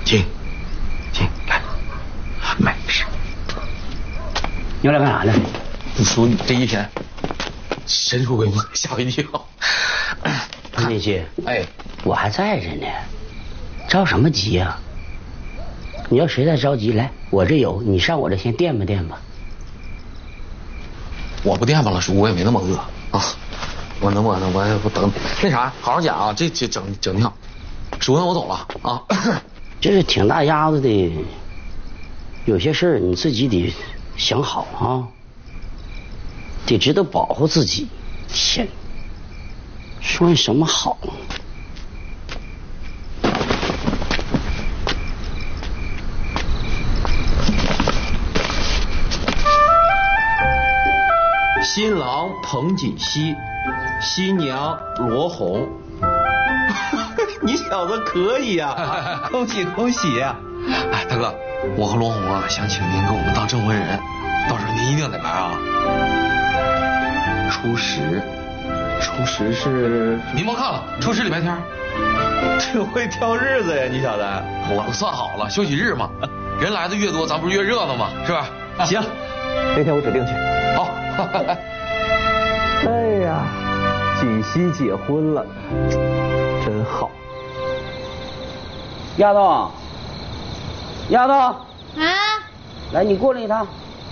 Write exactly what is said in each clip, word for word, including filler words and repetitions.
请，请来，没事。 你要来干啥呢？ 不说你这一天神出鬼没，吓我一跳。 彭锦熙， 哎， 我还在这呢，着什么急呀？你要实在着急，来我这有，你上我这先垫吧垫吧。 我不垫吧了，叔，我也没那么饿啊。我能不能我我等那啥，好好讲啊，这这整整挺好。叔，那我走了啊。 这是挺大丫子的，有些事儿你自己得想好啊，得知道保护自己。天，说你什么好？ 新郎彭锦熙，新娘罗红。你小子可以呀、啊！恭喜恭喜、啊！ 哎，大哥，我和罗红啊想请您给我们当证婚人，到时候您一定得来啊。 初十，初十是您甭看了，初十礼拜天。 真会挑日子呀，你小子！ 我都算好了，休息日嘛，人来的越多，咱不是越热闹嘛，是吧？ 行，那天我指定去。 好。 哎呀，锦熙结婚了，真好。 丫头，丫头， 啊， 来，你过来一趟。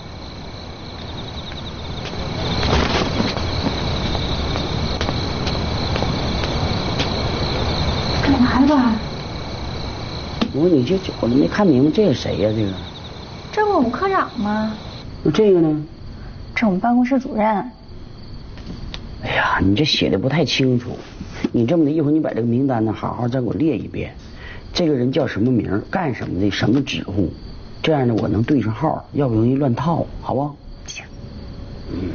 干嘛吧？ 我说你这我都没看明白，这是谁呀？这个？ 这不我们科长吗？ 那这个呢？ 这我们办公室主任。 哎呀，你这写的不太清楚。你这么的，一会儿你把这个名单呢，好好再给我列一遍。这个人叫什么名，干什么的，什么职务，这样呢我能对上号，要不容易乱套，好不好？ 行。 嗯。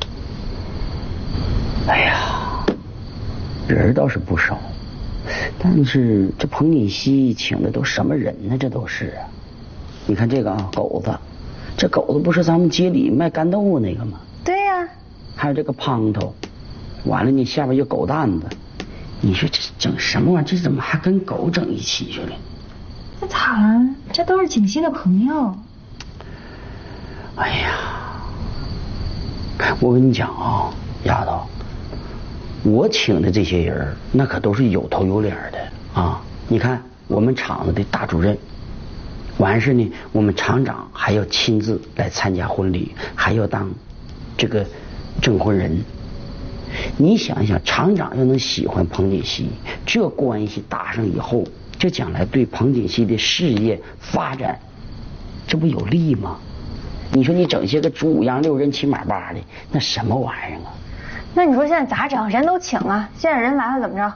哎呀，人倒是不少，但是这彭锦熙请的都什么人呢？这都是啊。你看这个啊，狗子，这狗子不是咱们街里卖干豆腐那个吗？ 对呀、啊。 还有这个胖头，完了呢下边有狗蛋子。你说这整什么玩意儿？这怎么还跟狗整一起去了？ 那咋了？这都是锦熙的朋友。 哎呀，我跟你讲啊，丫头，我请的这些人那可都是有头有脸的啊！你看我们厂子的大主任，完事呢，我们厂长还要亲自来参加婚礼，还要当这个证婚人。你想一想，厂长要能喜欢彭锦熙，这关系打上以后，这将来对彭锦熙的事业发展，这不有利吗？你说你整些个猪五羊六人骑马八的，那什么玩意儿啊？ 那你说现在咋整？人都请了，现在人来了怎么着？